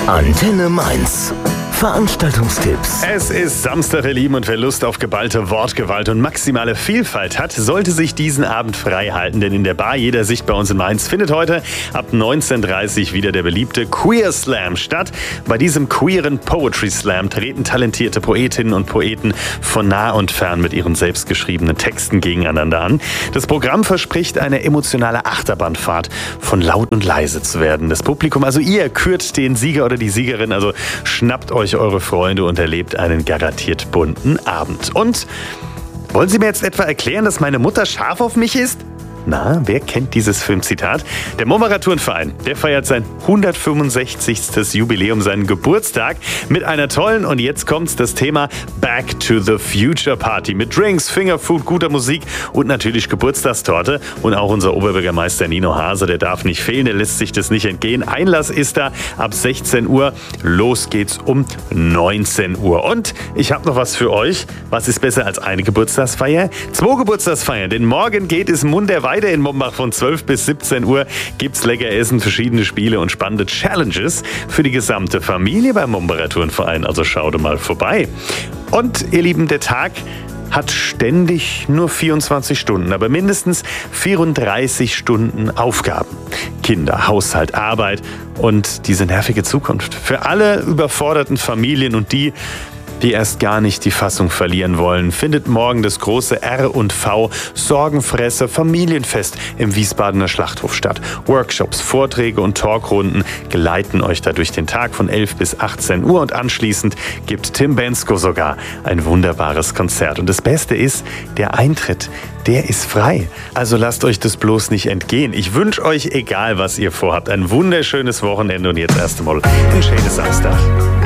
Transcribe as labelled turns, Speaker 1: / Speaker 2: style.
Speaker 1: Antenne Mainz. Veranstaltungstipps.
Speaker 2: Es ist Samstag, ihr Lieben, und wer Lust auf geballte Wortgewalt und maximale Vielfalt hat, sollte sich diesen Abend frei halten, denn in der Bar Jeder Sicht bei uns in Mainz findet heute ab 19:30 wieder der beliebte Queer Slam statt. Bei diesem queeren Poetry Slam treten talentierte Poetinnen und Poeten von nah und fern mit ihren selbstgeschriebenen Texten gegeneinander an. Das Programm verspricht eine emotionale Achterbahnfahrt, von laut und leise zu werden. Das Publikum, also ihr, kürt den Sieger oder die Siegerin, also schnappt euch eure Freunde und erlebt einen garantiert bunten Abend. Und wollen Sie mir jetzt etwa erklären, dass meine Mutter scharf auf mich ist? Na, wer kennt dieses Filmzitat? Der Mombacher-Turnverein, der feiert sein 165. Jubiläum, seinen Geburtstag mit einer tollen, und jetzt kommt's, das Thema Back to the Future Party mit Drinks, Fingerfood, guter Musik und natürlich Geburtstagstorte. Und auch unser Oberbürgermeister Nino Hase, der darf nicht fehlen, der lässt sich das nicht entgehen. Einlass ist da ab 16 Uhr, los geht's um 19 Uhr. Und ich habe noch was für euch. Was ist besser als eine Geburtstagsfeier? 2 Geburtstagsfeiern, denn morgen geht es Mund der Weide in Mombach von 12 bis 17 Uhr. Gibt's lecker Essen, verschiedene Spiele und spannende Challenges für die gesamte Familie beim Mombacher Turnverein. Also schaut mal vorbei. Und ihr Lieben, der Tag hat ständig nur 24 Stunden, aber mindestens 34 Stunden Aufgaben. Kinder, Haushalt, Arbeit und diese nervige Zukunft. Für alle überforderten Familien und die erst gar nicht die Fassung verlieren wollen, findet morgen das große R&V Sorgenfresser Familienfest im Wiesbadener Schlachthof statt. Workshops, Vorträge und Talkrunden geleiten euch da durch den Tag von 11 bis 18 Uhr und anschließend gibt Tim Bensko sogar ein wunderbares Konzert. Und das Beste ist, der Eintritt, der ist frei. Also lasst euch das bloß nicht entgehen. Ich wünsche euch, egal was ihr vorhabt, ein wunderschönes Wochenende und jetzt erst einmal ein schönes Samstag.